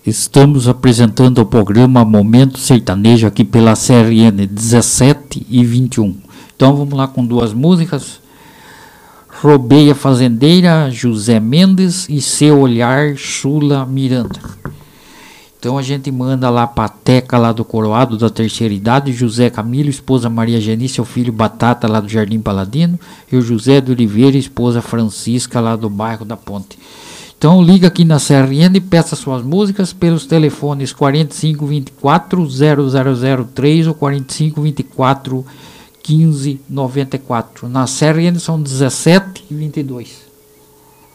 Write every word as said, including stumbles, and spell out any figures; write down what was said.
Estamos apresentando o programa Momento Sertanejo aqui pela C R N dezessete e vinte e um. Então vamos lá com duas músicas. Roubei a Fazendeira, José Mendes, e Seu Olhar, Chula Miranda. Então a gente manda lá pra Teca lá do Coroado da terceira idade, José Camilo, esposa Maria Geni, seu filho Batata lá do Jardim Paladino, e o José de Oliveira, esposa Francisca lá do bairro da Ponte. Então liga aqui na C R N e peça suas músicas pelos telefones quarenta e cinco, vinte e quatro, zero zero zero três ou quarenta e cinco, vinte e quatro, quinze, noventa e quatro. Na C R N são dezessete e vinte e dois.